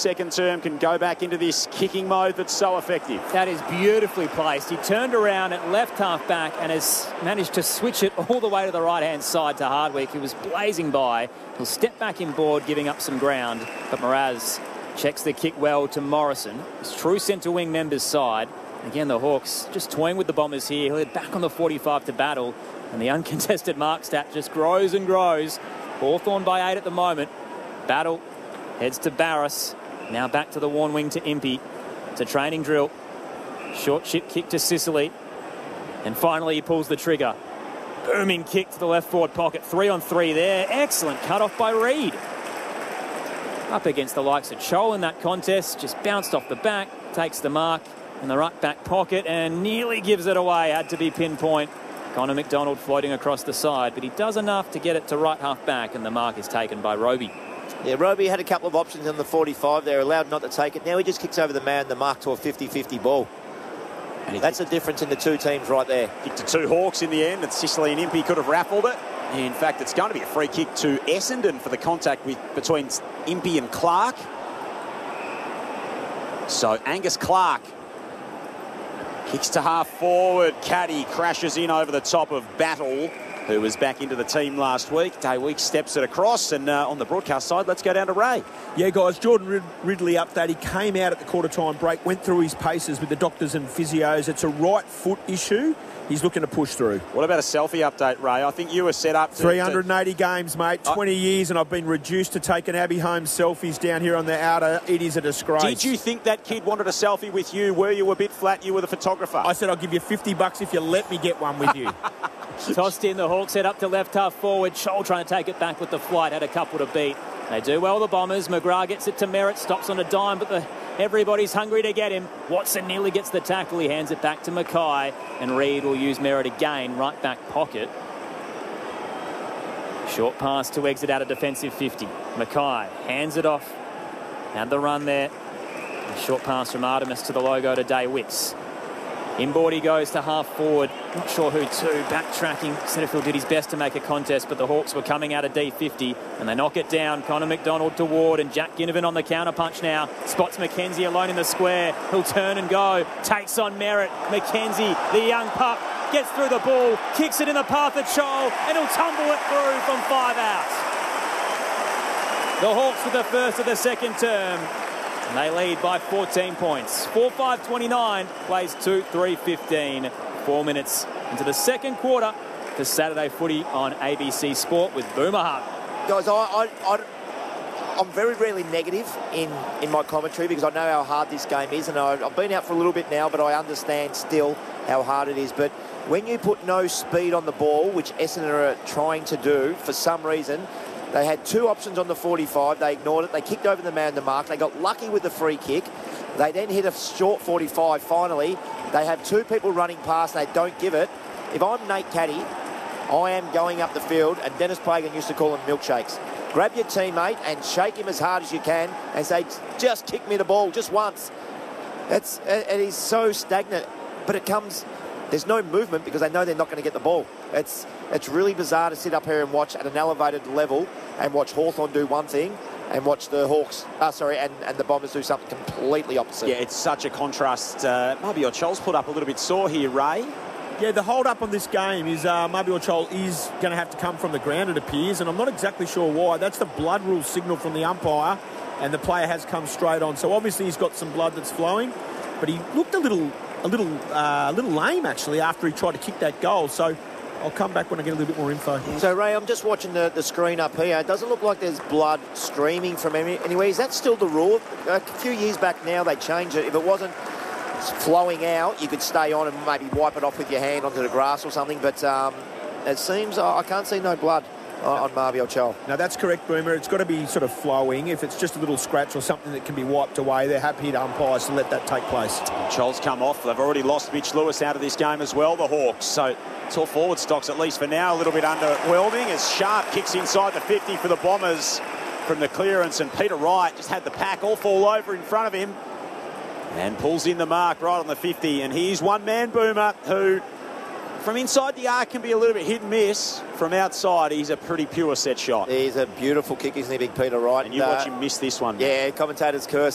second term can go back into this kicking mode that's so effective. That is beautifully placed. He turned around at left half back and has managed to switch it all the way to the right-hand side to Hardwick, who was blazing by. He'll step back in board, giving up some ground, but Mraz checks the kick well to Morrison. His true centre wing member's side. Again, the Hawks just toying with the Bombers here. He'll head back on the 45 to Battle, and the uncontested mark stat just grows and grows. Hawthorn by 8 at the moment. Battle heads to Barras. Now back to the worn wing to Impey. It's a training drill. Short chip kick to Sicily. And finally he pulls the trigger. Booming kick to the left forward pocket. 3 on 3 there. Excellent cut off by Reid. Up against the likes of Chol in that contest. Just bounced off the back. Takes the mark in the right back pocket and nearly gives it away. Had to be pinpoint. Connor McDonald floating across the side, but he does enough to get it to right half back, and the mark is taken by Roby. Yeah, Roby had a couple of options on the 45 there, allowed not to take it. Now he just kicks over the man, the mark to a 50-50 ball. And that's the difference in the two teams right there. Kick to two Hawks in the end, and Sicily and Impey could have raffled it. In fact, it's going to be a free kick to Essendon for the contact between Impey and Clark. So Angus Clark kicks to half forward. Caddy crashes in over the top of Battle, who was back into the team last week. Day Week steps it across, and on the broadcast side, let's go down to Ray. Yeah, guys, Jordan Ridley update. He came out at the quarter-time break, went through his paces with the doctors and physios. It's a right foot issue. He's looking to push through. What about a selfie update, Ray? I think you were set up to... 380 games, mate, 20 years, and I've been reduced to taking Abbey home selfies down here on the outer. It is a disgrace. Did you think that kid wanted a selfie with you? Were you a bit flat? You were the photographer. I said I'll give you $50 if you let me get one with you. Tossed in, the Hawks head up to left half forward. Scholl trying to take it back with the flight. Had a couple to beat. They do well, the Bombers. McGrath gets it to Merritt. Stops on a dime, but everybody's hungry to get him. Watson nearly gets the tackle. He hands it back to Mackay. And Reid will use Merritt again. Right back pocket. Short pass to exit out of defensive 50. Mackay hands it off. Had the run there. A short pass from Artemis to the logo to Day Wicks. Inboard he goes to half forward. Not sure who to. Backtracking. Setterfield did his best to make a contest, but the Hawks were coming out of D50 and they knock it down. Connor McDonald to Ward, and Jack Ginnivan on the counter punch now. Spots McKenzie alone in the square. He'll turn and go. Takes on Merritt. McKenzie, the young pup, gets through the ball, kicks it in the path of Chol, and he'll tumble it through from 5 out. The Hawks with the first of the second term. And they lead by 14 points. 4-5-29, plays 2-3-15. 4 minutes into the second quarter for Saturday footy on ABC Sport with Boomer Hub. Guys, I'm very rarely negative in my commentary because I know how hard this game is, and I've been out for a little bit now, but I understand still how hard it is. But when you put no speed on the ball, which Essendon are trying to do for some reason, they had two options on the 45. They ignored it. They kicked over the man to mark. They got lucky with the free kick. They then hit a short 45 finally. They have two people running past. They don't give it. If I'm Nate Caddy, I am going up the field, and Dennis Pagan used to call them milkshakes. Grab your teammate and shake him as hard as you can and say, just kick me the ball just once. It is so stagnant. But it comes... There's no movement because they know they're not going to get the ball. It's really bizarre to sit up here and watch at an elevated level and watch Hawthorn do one thing and watch the Hawks, and the Bombers do something completely opposite. Yeah, it's such a contrast. Maybe your Chol's put up a little bit sore here, Ray. Yeah, the hold-up on this game is Mabior Chol is going to have to come from the ground, it appears, and I'm not exactly sure why. That's the blood rule signal from the umpire, and the player has come straight on. So obviously he's got some blood that's flowing, but he looked a little lame, actually, after he tried to kick that goal. So I'll come back when I get a little bit more info. So, Ray, I'm just watching the screen up here. It doesn't look like there's blood streaming from anywhere. Is that still the rule? A few years back now, they changed it. If it wasn't flowing out, you could stay on and maybe wipe it off with your hand onto the grass or something. But it seems I can't see no blood on Mabior Chol. No, that's correct, Boomer. It's got to be sort of flowing. If it's just a little scratch or something that can be wiped away, they're happy to umpires to let that take place. Chol's come off. They've already lost Mitch Lewis out of this game as well, the Hawks. So it's all forward stocks, at least for now, a little bit underwhelming as Sharp kicks inside the 50 for the Bombers from the clearance, and Peter Wright just had the pack all fall over in front of him and pulls in the mark right on the 50. And here's one man, Boomer, who from inside the arc can be a little bit hit and miss. From outside, he's a pretty pure set shot. He's a beautiful kick, isn't he, big Peter Wright? And you watch him miss this one. Yeah, commentator's curse.